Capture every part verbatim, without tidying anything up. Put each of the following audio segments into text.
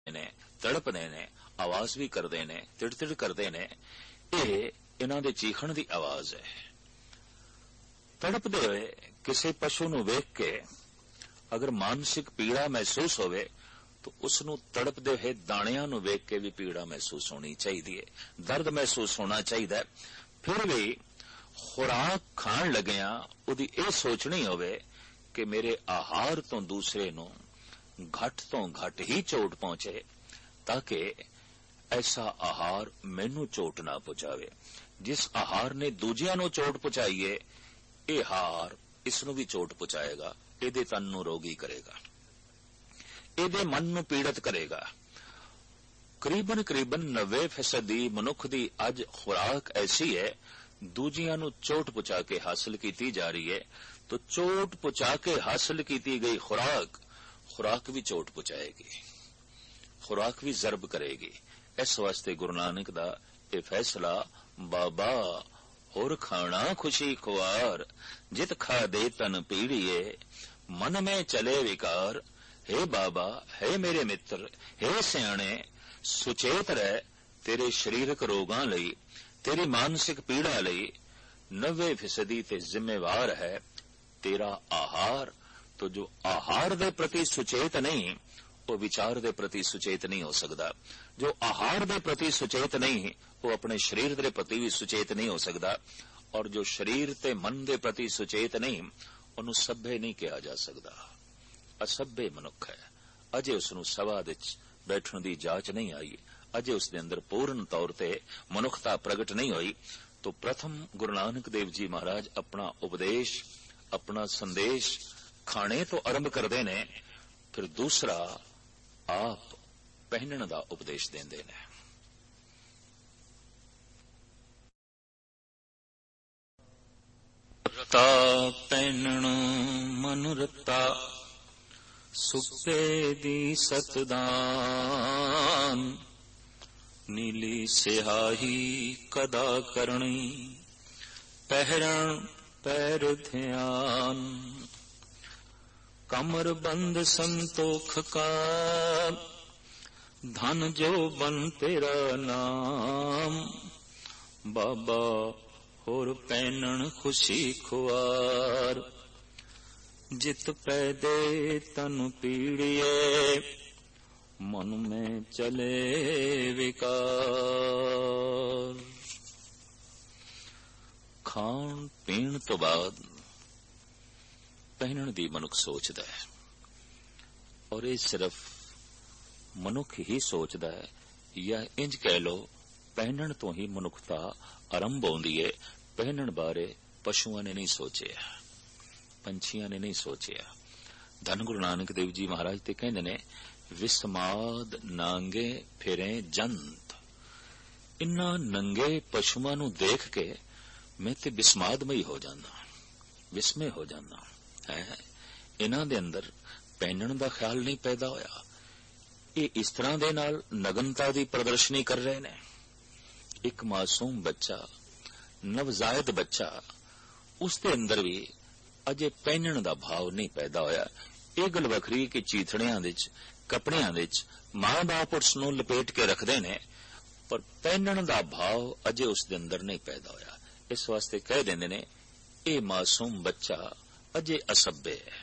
ਨੇ, ਤੜਪਦੇ ਨੇ, ਆਵਾਜ਼ ਵੀ ਕਰਦੇ ਨੇ, ਤਿੜ-ਤਿੜ ਕਰਦੇ ਨੇ। ਇਹ ਇਹਨਾਂ ਦੇ ਚੀਖਣ ਦੀ ਆਵਾਜ਼ ਹੈ। ਤੜਪਦੇ ਹੋਏ ਕਿਸੇ ਪਸ਼ੂ ਨੂੰ ਵੇਖ ਕੇ ਅਗਰ ਮਾਨਸਿਕ ਪੀੜਾ ਮਹਿਸੂਸ ਹੋਵੇ ਤਾਂ ਉਸ ਨੂੰ ਤੜਪਦੇ ਹੋਏ ਦਾਣਿਆਂ ਨੂੰ ਵੇਖ ਕੇ ਵੀ ਪੀੜਾ ਮਹਿਸੂਸ ਹੋਣੀ ਚਾਹੀਦੀ ਹੈ, ਦਰਦ ਮਹਿਸੂਸ ਹੋਣਾ ਚਾਹੀਦਾ ਹੈ। ਫਿਰ ਵੀ ਖੁਰਾਕ ਖਾਣ ਲੱਗਿਆਂ ਉਹਦੀ ਇਹ ਸੋਚਣੀ ਹੋਵੇ ਕਿ ਮੇਰੇ ਆਹਾਰ ਤੋਂ ਦੂਸਰੇ ਨੂੰ ਘੱਟ ਤੋਂ ਘੱਟ ਹੀ ਚੋਟ ਪਹੁੰਚੇ, ਤਾਂ ਕਿ ਐਸਾ ਆਹਾਰ ਮੈਨੂੰ ਚੋਟ ਨਾ ਪਹੁੰਚਾਵੇ। ਜਿਸ ਆਹਾਰ ਨੇ ਦੂਜਿਆਂ ਨੂੰ ਚੋਟ ਪਹੁੰਚਾਈ ਹੈ, ਇਹ ਆਹਾਰ ਇਸ ਨੂੰ ਵੀ ਚੋਟ ਪਹੁੰਚਾਏਗਾ, ਇਹਦੇ ਤਨ ਨੂੰ ਰੋਗੀ ਕਰੇਗਾ, ਇਹਦੇ ਮਨ ਨੂੰ ਪੀੜਤ ਕਰੇਗਾ। ਕਰੀਬਨ ਕਰੀਬਨ ਨੱਬੇ ਫੀਸਦੀ ਮਨੁੱਖ ਦੀ ਅੱਜ ਖੁਰਾਕ ਐਸੀ ਹੈ, ਦੂਜਿਆਂ ਨੂੰ ਚੋਟ ਪਹੁੰਚਾ ਕੇ ਹਾਸਲ ਕੀਤੀ ਜਾ ਰਹੀ ਹੈ। तो चोट पहुंचा के हासिल की गई खुराक खुराक भी चोट पहुंचाएगी, खुराक भी जरब करेगी। इस वास्ते गुरु नानक दा ये फैसला, बाबा होर खाना खुशी खुआर, जित खा दे तन पीड़िए, मन में चले विकार। हे बाबा, हे मेरे मित्र, हे सियाणे, सुचेत रह, तेरे शरीरक रोगां लई, तेरी मानसिक पीड़ा लई नब्बे फीसदी ते जिम्मेवार है तेरा आहार। तो जो आहार दे प्रति सुचेत नहीं, वो विचार दे प्रति सुचेत नहीं हो सकता। जो आहार दे प्रति सुचेत नहीं, वो अपने शरीर दे प्रति भी सुचेत नहीं हो सकता। और जो शरीर ते मन दे प्रति सुचेत नहीं, उन्हें सभ्य नहीं कहा जा सकता। असभ्य मनुख है। अजे उसनूं सभा दे बैठण दी जांच नहीं आई, अजे उसके अंदर पूर्ण तौर ते मनुखता प्रगट नहीं हुई। तो प्रथम गुरु नानक देव जी महाराज अपना उपदेश, अपना संदेश खाने तो आरंभ करते ने, फिर दूसरा आप पहनण दा उपदेश देंदे ने। रता पहनण मन रता, सुपे दी सतदान, नीली सिहाही कदा करनी, पहरण पैर ध्यान। कमर बंद संतोख का, धन जो बन तेरा नाम। बाबा होर पैनन खुशी खुआर, जित पैदे तन पीड़िए, मन में चले विकार। खाण पीण तो बाद पहनण दी मनुख सोचदा है, और ये सिर्फ मनुख ही सोचदा है, या इंज कह लो पहनण तो ही मनुखता आरंभ होंदी है। पहनण बारे पशुओं ने नहीं सोचिया, पंछियां ने नहीं सोचिया। धन गुरु नानक देव जी महाराज ते कहंदे ने, विस्माद नांगे फिरे जंत। इन्ना नंगे पशुओं नूं देख के मैं ते विस्मादमई हो जाना, विस्मय हो जाना है। इन्हां दे अंदर पहनण दा ख्याल नहीं पैदा होया। ये इस तरह दे नाल नगनता दी प्रदर्शनी कर रहे ने। एक मासूम बच्चा, नवजायद बच्चा, उसके अंदर भी अजे पहनण दा भाव नहीं पैदा होया। ये गल वखरी कि चीथड़ियां दे विच, कपड़ियां दे विच मां बाप उसनूं लपेट के रखदे ने, पर पहनण दा भाव अजे उसके अंदर नहीं पैदा होया। इस वास्ते कह देंदे ने, ये मासूम बच्चा अजे असभ्य है।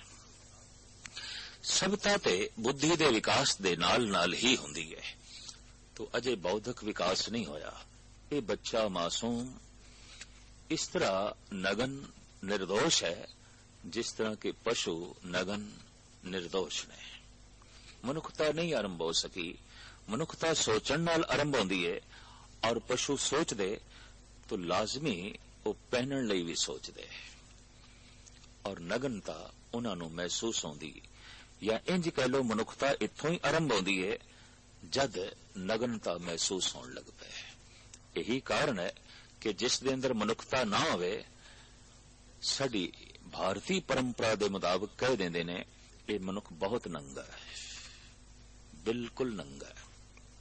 सभता ते बुद्धि दे विकास दे नाल नाल ही हुंदी है, तो अजे बौद्धिक विकास नहीं होया। ये बच्चा मासूम इस तरह नगन निर्दोष है, जिस तरह के पशु नगन निर्दोष ने। मनुखता नहीं आरंभ हो सकी। मनुखता सोचण नाल आरंभ होंदी है, और पशु सोच दे तो लाजमी वो पहनण लई भी सोचदे, और नगनता उन्हां नूं महसूस होंदी। या इंज कह लो मनुखता इत्थों ही आरंभ होंदी है जद नगनता महसूस होने लग पे। यही कारण है कि जिस दे अंदर मनुखता ना होवे, साडी भारतीय परंपरा दे मुताबिक कह देंदे ने, ये मनुख बहुत नंगा है, बिल्कुल नंगा है।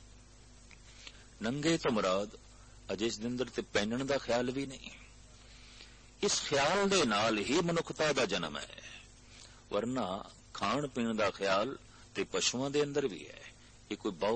नंगे तो मुराद अजे इस दे अंदर ते पहनण दा ख्याल भी नहीं। इस ख्याल दे नाल ही मनुखता दा जन्म है, वरना खाण पीण दा ख्याल ते पशुओं दे अंदर भी है। ਇਹ ਕੋਈ ਬਹੁਤ